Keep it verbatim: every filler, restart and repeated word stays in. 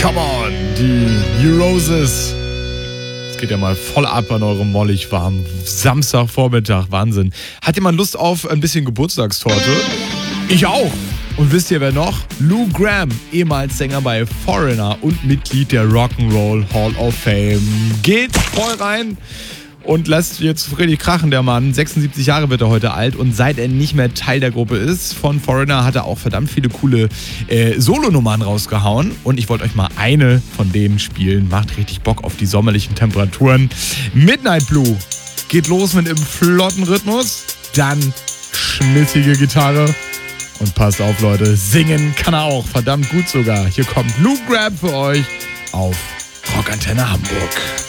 Come on, die New Roses. Es geht ja mal voll ab an eurem mollig warmen Samstagvormittag. Wahnsinn. Hat jemand Lust auf ein bisschen Geburtstagstorte? Ich auch. Und wisst ihr wer noch? Lou Gramm, ehemals Sänger bei Foreigner und Mitglied der Rock'n'Roll Hall of Fame. Geht voll rein und lasst jetzt richtig krachen, der Mann. sechsundsiebzig Jahre wird er heute alt und seit er nicht mehr Teil der Gruppe ist von Foreigner, hat er auch verdammt viele coole äh, Solonummern rausgehauen. Und ich wollte euch mal eine von denen spielen. Macht richtig Bock auf die sommerlichen Temperaturen. Midnight Blue geht los mit einem flotten Rhythmus, dann schmissige Gitarre. Und passt auf, Leute, singen kann er auch, verdammt gut sogar. Hier kommt Lou Gramm für euch auf Rockantenne Hamburg.